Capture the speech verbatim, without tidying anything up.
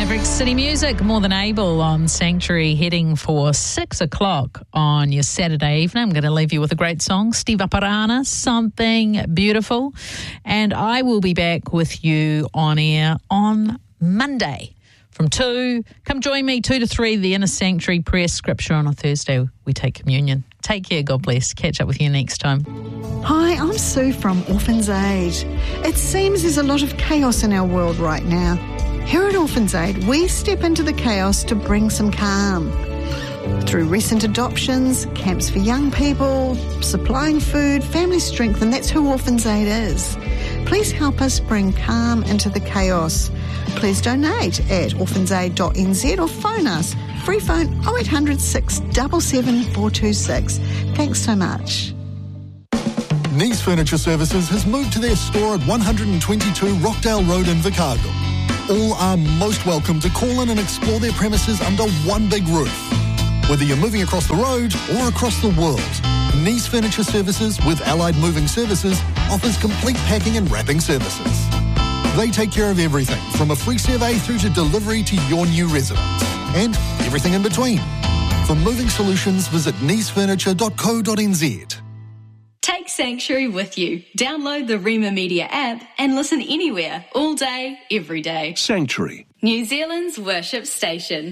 Mavericks City Music, More Than Able on Sanctuary, heading for six o'clock on your Saturday evening. I'm going to leave you with a great song, Steve Aparana, Something Beautiful. And I will be back with you on air on Monday from two. Come join me, two to three, the Inner Sanctuary Prayer Scripture. On a Thursday, we take communion. Take care, God bless. Catch up with you next time. Hi, I'm Sue from Orphans Aid. It seems there's a lot of chaos in our world right now. Here at Orphans Aid, we step into the chaos to bring some calm. Through recent adoptions, camps for young people, supplying food, family strength, and that's who Orphans Aid is. Please help us bring calm into the chaos. Please donate at orphans aid dot n z or phone us. Free phone oh eight hundred, six seven seven, four two six. Thanks so much. Nice Furniture Services has moved to their store at one twenty-two Rockdale Road in Invercargill. All are most welcome to call in and explore their premises under one big roof. Whether you're moving across the road or across the world, Nice Furniture Services with Allied Moving Services offers complete packing and wrapping services. They take care of everything from a free survey through to delivery to your new residence and everything in between. For moving solutions, visit nice furniture dot co dot n z. Take Sanctuary with you. Download the Rema Media app and listen anywhere, all day, every day. Sanctuary, New Zealand's worship station.